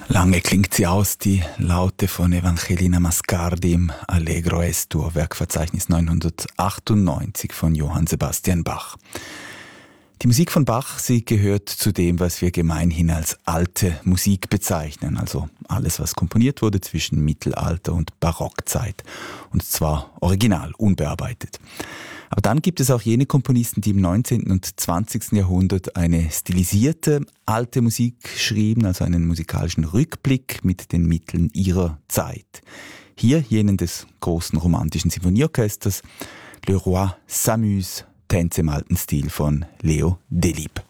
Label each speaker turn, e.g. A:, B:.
A: Lange klingt sie aus, die Laute von Evangelina Mascardi im Allegro Es-Dur, Werkverzeichnis 998 von Johann Sebastian Bach. Die Musik von Bach, sie gehört zu dem, was wir gemeinhin als alte Musik bezeichnen, also alles, was komponiert wurde zwischen Mittelalter und Barockzeit, und zwar original, unbearbeitet. Aber dann gibt es auch jene Komponisten, die im 19. und 20. Jahrhundert eine stilisierte alte Musik schrieben, also einen musikalischen Rückblick mit den Mitteln ihrer Zeit. Hier jenen des großen romantischen Sinfonieorchesters Le Roi s'amuse, Tänze im alten Stil von Leo Delibes.